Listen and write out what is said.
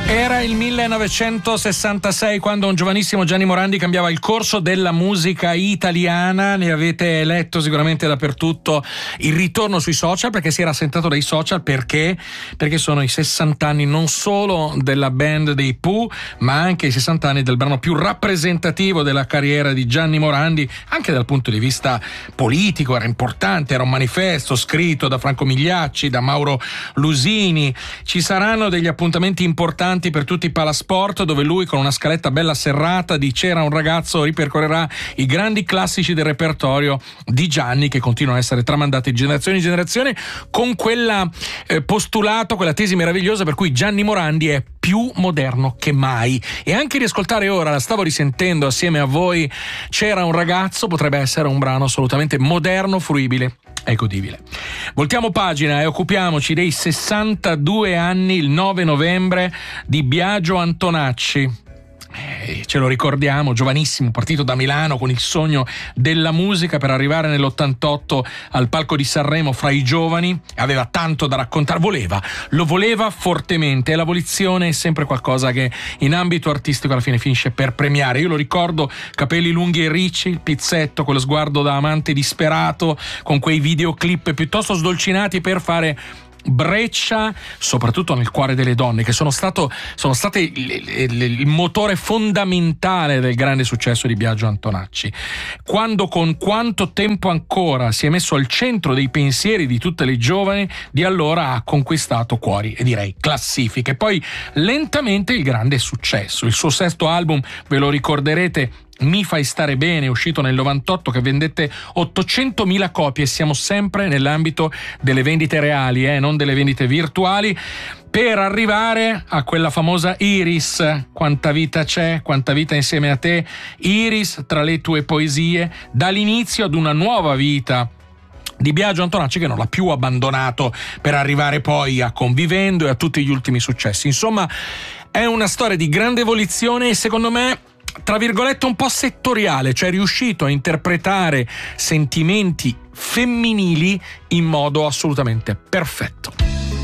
Era il 1966 quando un giovanissimo Gianni Morandi cambiava il corso della musica italiana. Ne avete letto sicuramente dappertutto il ritorno sui social, perché si era assentato dai social. Perché sono i 60 anni non solo della band dei Pooh, ma anche i 60 anni del brano più rappresentativo della carriera di Gianni Morandi, anche dal punto di vista politico. Era importante, era un manifesto scritto da Franco Migliacci, da Mauro Lusini. Ci saranno degli appuntamenti importanti per tutti i palasport, dove lui, con una scaletta bella serrata di C'era un ragazzo, ripercorrerà i grandi classici del repertorio di Gianni, che continuano a essere tramandati di generazione in generazione, con quella postulato, quella tesi meravigliosa per cui Gianni Morandi è più moderno che mai. E anche riascoltare ora, la stavo risentendo assieme a voi, C'era un ragazzo, potrebbe essere un brano assolutamente moderno, fruibile e godibile. Voltiamo pagina e occupiamoci dei 62 anni, il 9 novembre, di Biagio Antonacci. Ce lo ricordiamo, giovanissimo, partito da Milano con il sogno della musica per arrivare nell'88 al palco di Sanremo fra i giovani. Aveva tanto da raccontare, lo voleva fortemente, e la volizione è sempre qualcosa che in ambito artistico alla fine finisce per premiare. Io lo ricordo, capelli lunghi e ricci, il pizzetto, quello sguardo da amante disperato, con quei videoclip piuttosto sdolcinati per fare breccia, soprattutto nel cuore delle donne, che sono state il motore fondamentale del grande successo di Biagio Antonacci. Quando, con quanto tempo ancora, si è messo al centro dei pensieri di tutte le giovani, di allora ha conquistato cuori e direi classifiche. Poi lentamente il grande successo, il suo sesto album, ve lo ricorderete, Mi fai stare bene, uscito nel 98, che vendette 800.000 copie. Siamo sempre nell'ambito delle vendite reali, non delle vendite virtuali, per arrivare a quella famosa Iris. Quanta vita c'è, quanta vita insieme a te, Iris, tra le tue poesie, dà l'inizio ad una nuova vita di Biagio Antonacci, che non l'ha più abbandonato, per arrivare poi a Convivendo e a tutti gli ultimi successi. Insomma, è una storia di grande evoluzione e, secondo me, tra virgolette un po' settoriale, cioè è riuscito a interpretare sentimenti femminili in modo assolutamente perfetto.